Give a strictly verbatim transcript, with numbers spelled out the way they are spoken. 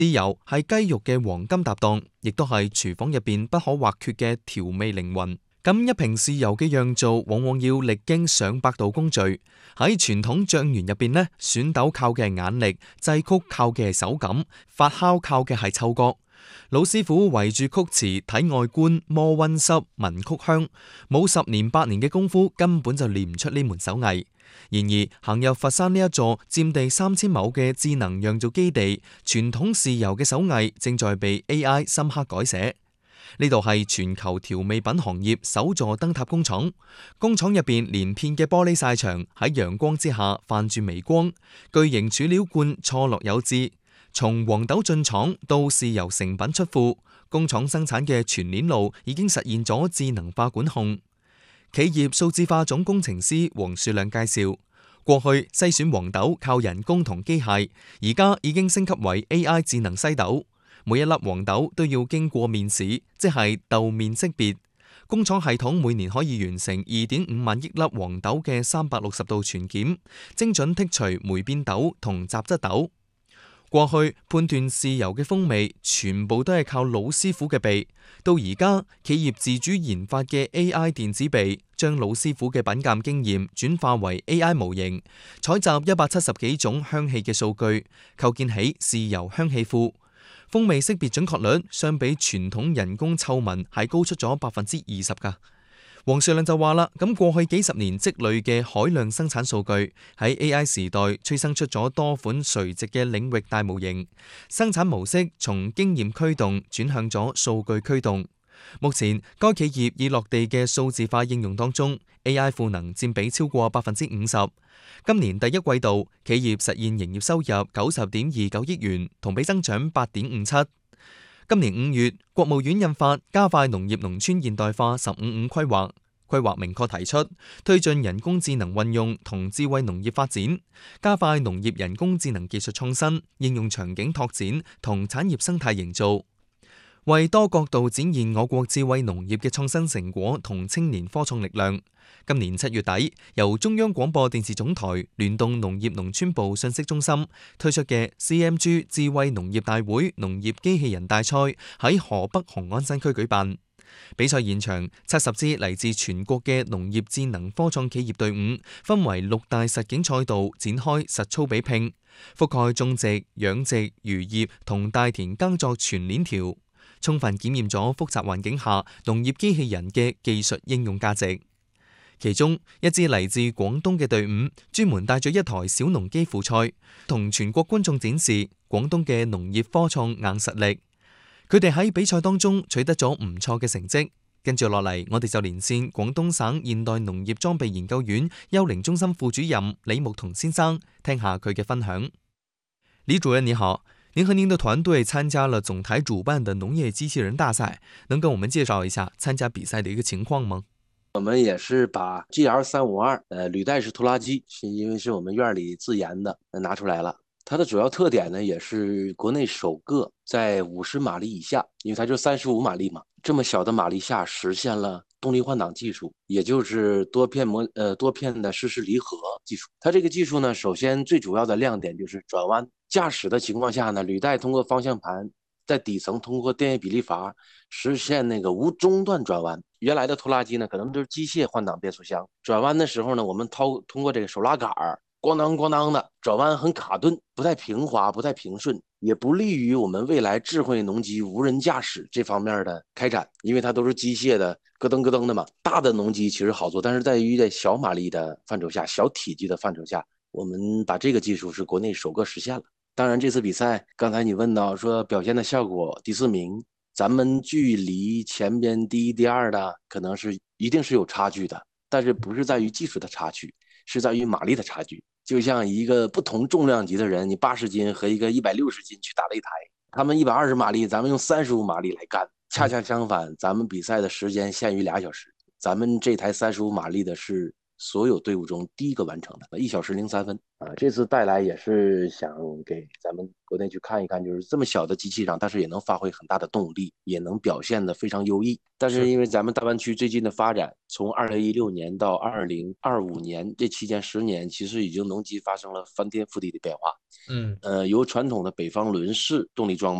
豉油係雞肉嘅黃金搭檔，亦都係廚房入邊不可或缺嘅調味靈魂。咁一瓶豉油嘅釀造往往要歷經上百道工序。喺傳統醬園入邊呢，選豆靠嘅係眼力，製曲靠嘅係手感，發酵靠嘅係嗅覺。老師傅圍住曲池睇外觀，摸溫濕，聞曲香，冇十年八年嘅功夫，根本就練唔出呢門手藝。然而行入佛山呢一座佔地三千畝嘅智能釀造基地，傳統豉油嘅手藝正在被 A I 深刻改寫。呢度係全球調味品行業首座燈塔工廠，工廠入邊連片嘅玻璃曬牆喺陽光之下泛住微光，巨型儲料罐錯落有致。從黃豆進廠到豉油成品出庫，工廠生產嘅全鏈路已經實現咗智能化管控。企業數字化總工程師黃樹亮介紹，過去篩選黃豆靠人工同機械，而家已經升級為 A I 智能篩豆。每一粒黃豆都要經過面試，即係豆面識別。工廠系統每年可以完成二點五萬億粒黃豆嘅三百六十度全檢，精準剔除霉變豆同雜質豆。過去判斷豉油嘅風味全部都係靠老師傅嘅鼻，到而家企業自主研發嘅 A I 電子鼻，將老師傅嘅品鑑經驗轉化為 A I 模型，採集一百七十幾種香氣嘅數據，構建起豉油香氣庫。風味識別準確率相比傳統人工嗅聞係高出咗百分之二十噶。黃樹亮就話啦，咁過去幾十年積累嘅海量生產數據喺 A I 時代催生出咗多款垂直嘅領域大模型，生產模式從經驗驅動轉向咗數據驅動。目前該企業已落地嘅數字化應用當中 ，A I 賦能佔比超過百分之五十。今年第一季度，企業實現營業收入九十點二九億元，同比增長八點五七。今年五月，國務院印發加快農業農村現代化十五五規劃，規劃明確提出推進人工智能運用同智慧農業發展，加快農業人工智能技術創新、應用場景拓展同產業生態營造，為多角度展現我國智慧農業嘅創新成果同青年科創力量。今年七月底，由中央廣播電視總台聯動農業農村部信息中心推出嘅 C M G 智慧農業大會農業機器人大賽喺河北雄安新區舉辦。比賽現場，七十支嚟自全國嘅農業智能科創企業隊伍，分為六大實景賽道展開實操比拼，覆蓋種植、養殖、漁業同大田耕作全鏈條，充分檢驗咗複雜環境下農業機器人嘅技術應用價值。其中一支嚟自廣東嘅隊伍，專門帶咗一台小農機輔賽，同全國觀眾展示廣東嘅農業科創硬實力。佢哋喺比賽當中取得咗唔錯嘅成績。跟住落嚟，我哋就連線廣東省現代農業裝備研究院幽靈中心副主任李牧同先生，聽下佢嘅分享。李主任你好，您和您的團隊參加了總台主辦的農業機器人大賽，能跟我們介紹一下參加比賽的一個情況嗎？ 我們也是把 G L 三五二，呃，履帶式拖拉機，是因為是我們院裏自研的，拿出來了。它的主要特點呢，也是國內首個在五十馬力以下，因為它就三十五馬力嘛，這麼小的馬力下實現了動力換擋技術，也就是多片模呃多片的濕式離合技術。它這個技術呢，首先最主要的亮點就是轉彎，駕駛的情況下呢，履帶通過方向盤在底層通過電液比例閥實現那個無中斷轉彎。原來的拖拉機呢，可能就是機械換擋變速箱，轉彎的時候呢，我們掏通過這個手拉桿兒，咣當咣當的轉彎很卡頓，不太平滑，不太平順，也不利於我們未來智慧農機無人駕駛這方面的開展，因為它都是機械的，咯噔咯噔的嘛。大的農機其實好做，但是在於在小馬力的範疇下，小體積的範疇下，我們把這個技術是國內首個實現了。當然這次比賽，剛才你問到說表現的效果，第四名，咱們距離前邊第一、第二的可能是一定是有差距的，但是不是在於技術的差距，是在於馬力的差距。就像一個不同重量級的人，你八十斤和一個一百六十斤去打擂台，他們一百二十馬力，咱們用三十五馬力來幹。恰恰相反，咱們比賽的時間限於倆小時，咱們這台三十五馬力的是所有队伍中第一个完成的，一小时零三分啊！这次带来也是想给咱们国内去看一看，就是这么小的机器上，但是也能发挥很大的动力，也能表现得非常优异。但是因为咱们大湾区最近的发展，从二零一六年到二零二五年这期间十年，其实已经农机发生了翻天覆地的变化。 嗯， 呃，由传统的北方轮式动力装